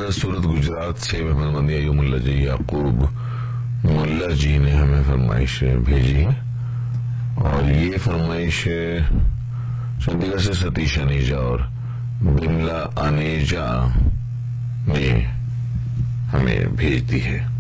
सूरत गुजरात से मेहमान मुल्ला जी याकूब मुल्ला जी ने हमें फरमाइश भेजी है और ये फरमाइश चंडीगढ़ से सतीश अनेजा और बिमला अनेजा ने हमें भेज दी है।